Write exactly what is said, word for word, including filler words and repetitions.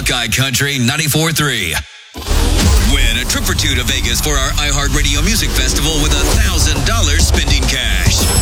Buckeye Country ninety-four point three. Win a trip or two to Vegas for our iHeartRadio Music Festival with a one thousand dollars spending cash.